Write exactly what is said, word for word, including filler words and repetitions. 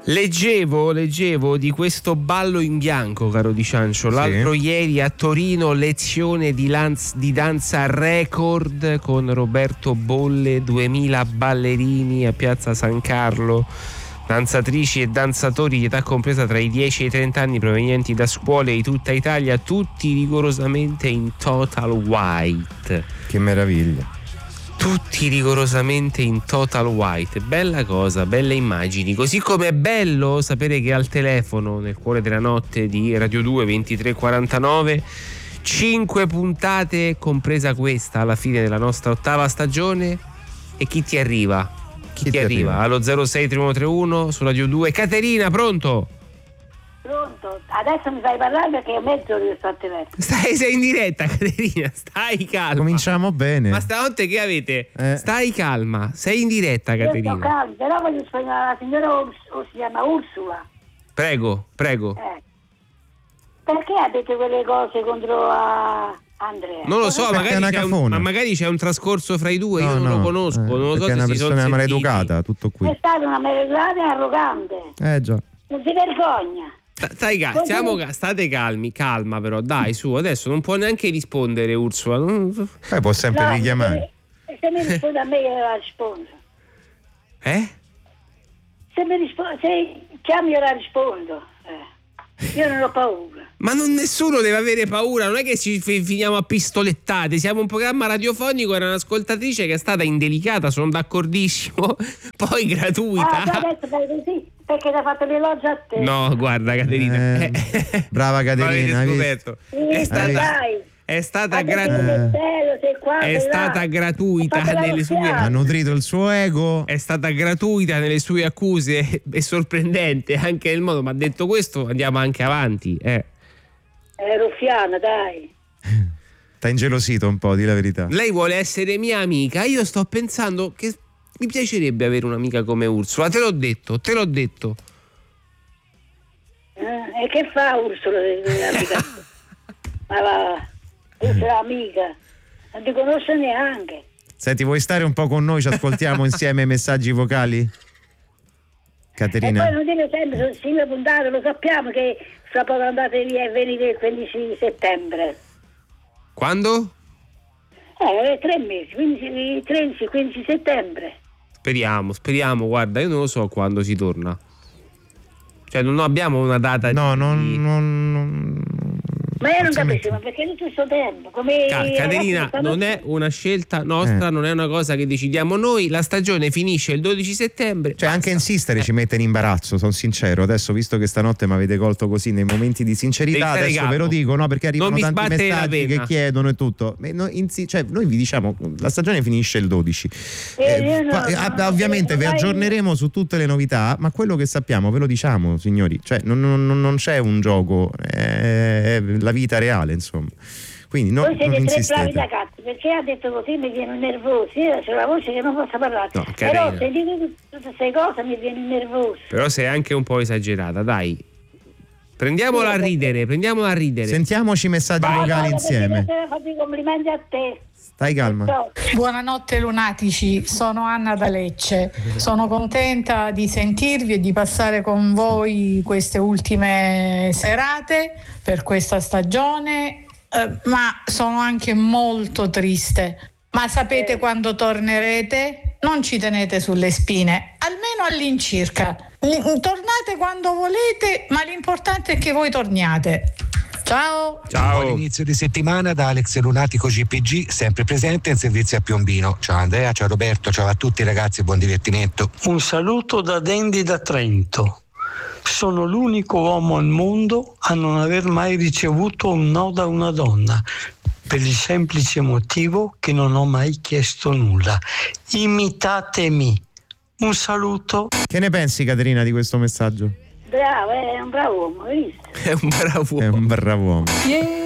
Leggevo, leggevo di questo ballo in bianco, caro Di Ciancio. L'altro sì. ieri a Torino, lezione di, lanz- di danza record con Roberto Bolle, duemila ballerini a Piazza San Carlo, danzatrici e danzatori di età compresa tra i dieci e i trenta anni, provenienti da scuole di tutta Italia, tutti rigorosamente in total white. Che meraviglia. Tutti rigorosamente in total white. Bella cosa, belle immagini. Così come è bello sapere che al telefono, nel cuore della notte di Radio due ventitré quarantanove, cinque puntate, compresa questa, alla fine della nostra ottava stagione. E chi ti arriva? Chi, chi ti, ti arriva? arriva? Allo zero sei tre uno tre uno su Radio due. Caterina, pronto? Pronto, adesso mi fai parlare perché è mezzo che sto a telefono. Stai, sei in diretta, Caterina, stai calma. Cominciamo bene. Ma stanotte che avete? Eh. Stai calma, sei in diretta, Caterina. Io sto calma, però voglio spiegare la signora Urs- si chiama Ursula. Prego, prego. Eh. Perché avete quelle cose contro a Andrea? Non lo so, magari c'è, un, ma magari c'è un trascorso fra i due, no, io non no, lo conosco, eh, non lo so se è una si persona sono maleducata, tutto qui. È stata una maleducata e arrogante. Eh già. Non si vergogna. Stai cal- siamo, state calmi, calma però, dai, su, adesso non può neanche rispondere Ursula. Non... Eh, può sempre no, richiamare. Se, se mi risponde a me io la rispondo. Eh? Se mi risponde, se chiami io la rispondo. Eh. Io non ho paura. Ma non, nessuno deve avere paura, non è che ci f- finiamo a pistolettate, siamo un programma radiofonico, era un'ascoltatrice che è stata indelicata, sono d'accordissimo, poi gratuita. Ah, adesso fai così. Perché ti ha fatto l'elogio a te. No, guarda Caterina. Eh, brava Caterina. Scoperto. Sì, è stata, dai. è stata, gra- eh. qua, è stata gratuita nelle sue. Ha nutrito il suo ego. È stata gratuita nelle sue accuse. È sorprendente anche il modo. Ma detto questo, andiamo anche avanti. Eh. È ruffiana, dai. T'ha ingelosito un po', di la verità. Lei vuole essere mia amica. Io sto pensando che mi piacerebbe avere un'amica come Ursula, te l'ho detto, te l'ho detto. Eh, e che fa Ursula? Ma va, Ursula amica, non ti conosce neanche. Senti, vuoi stare un po' con noi? Ci ascoltiamo insieme i messaggi vocali? Caterina. E poi non dire sempre, sono cinque puntate, lo sappiamo che fra poco andate via e venite il quindici settembre. Quando? Eh, tre mesi, quindici, tredici, quindici settembre. Speriamo, speriamo, guarda, io non lo so quando si torna. Cioè non abbiamo una data no, di... non, non, non... Ma io non capisco, ma perché tutto questo tempo? Come Ca- Caterina, non è una scelta nostra, eh. non è una cosa che decidiamo noi. La stagione finisce il dodici settembre. Cioè, basta. Anche insistere eh. ci mette in imbarazzo, sono sincero. Adesso, visto che stanotte mi avete colto così nei momenti di sincerità, adesso capo. Ve lo dico, no? Perché arrivano tanti messaggi che chiedono e tutto. No, insi- cioè, noi vi diciamo, la stagione finisce il dodici. Eh, eh, no, qua, no, ovviamente no, vi aggiorneremo su tutte le novità, ma quello che sappiamo ve lo diciamo, signori. Cioè, non, non, non c'è un gioco. Eh, la vita reale, insomma, quindi no, voi siete non tre insistete. bravi ragazzi, perché ha detto così mi viene nervoso. Io c'è la voce che non posso parlare, no, però se dico tutte queste cose mi viene nervoso. Però sei anche un po' esagerata, dai, prendiamola a ridere, prendiamola a ridere. Sentiamoci i messaggi Vai, vocali insieme. Faccio i complimenti a te. Stai calma. Buonanotte lunatici, sono Anna da Lecce. Sono contenta di sentirvi e di passare con voi queste ultime serate per questa stagione, eh, ma sono anche molto triste. Ma sapete eh. quando tornerete? Non ci tenete sulle spine, almeno all'incirca. Tornate quando volete, ma l'importante è che voi torniate. Ciao. Ciao. Buon inizio di settimana da Alex Lunatico G P G, sempre presente in servizio a Piombino. Ciao Andrea, ciao Roberto, ciao a tutti ragazzi, buon divertimento. Un saluto da Dendi da Trento. Sono l'unico uomo al mondo a non aver mai ricevuto un no da una donna, per il semplice motivo che non ho mai chiesto nulla. Imitatemi. Un saluto. Che ne pensi, Caterina, di questo messaggio? Bravo, è un bravo uomo, hai visto? È un bravo uomo. È un bravo uomo. Yeah.